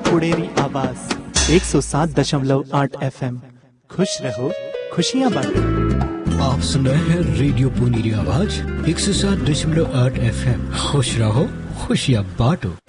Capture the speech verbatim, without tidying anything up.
पुड़ेरी आवाज एक सौ सात दशमलव आठ एफ एम। खुश रहो खुशियाँ बांटो। आप सुन रहे हैं रेडियो पुनेरी आवाज एक सौ सात दशमलव आठ एफ एम। खुश रहो खुशियाँ बांटो।